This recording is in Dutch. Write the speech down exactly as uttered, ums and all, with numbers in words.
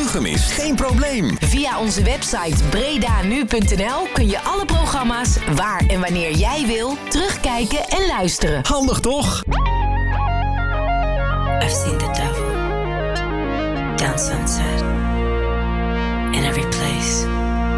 gemist? Geen probleem. Via onze website bredanu punt n l kun je alle programma's waar en wanneer jij wil terugkijken en luisteren. Handig toch? I've seen the devil down Sunset in every place.